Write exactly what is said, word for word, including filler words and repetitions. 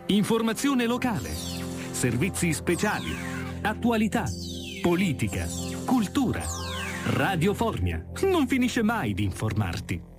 Informazione locale, servizi speciali, attualità, politica, cultura. Radio Formia non finisce mai di informarti.